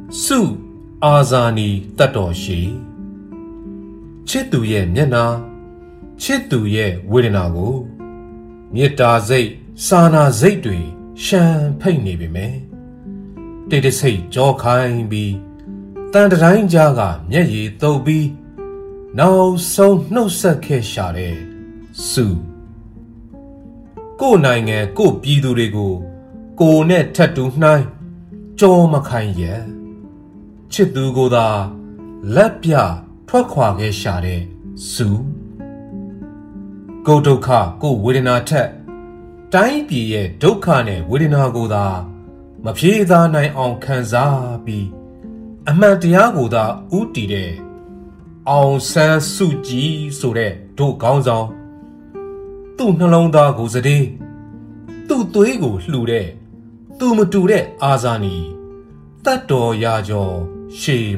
စုအာဇာနီတတ်တော်ရှိချစ်သူရဲ့မျက်နှာချစ်သူရဲ့ဝေဒနာကိုမေတ္တာစိတ်စာနာစိတ်တွေရှမ်းဖိတ်နေပေမယ်တိတ်တဆိတ်ကြောခိုင်းပြီးတန်တိုင်းကြားကမျက်ရည်တုပ်ပြီးနောက်ဆုံးနှုတ်ဆက်ခဲ့ရှာတဲ့စုကိုယ်နိုင်ငံကိုယ်ပြည်သူတွေကိုကိုယ်နဲ့ထပ်တူနှိုင်းကြောမခိုင်းရဲ့ချစ်သူကိုသာလက်ပြထွက်ခွာခဲ့ရှာတဲ့စုကိုယ်ဒုက္ခကိုယ်ဝေဒနာထက်တိုင်းပြည်ရဲ့ဒုက္ခနဲ့ဝေဒနာကိုသာမဖြေသာနိုင်အောင်ခံစားပြီးအမှန်တရားကိုသာဥတည်တဲ့အောင်ဆန်းစုကြည်ဆိုတဲ့ဒုခေါင်းဆောင်သူ့နှလုံးသားကိုစတဲ့သူ့သွေးကိုလှူတဲ့သူမတူတဲ့အာဇာနည်တတ်တော်ရာကျော်ရှေ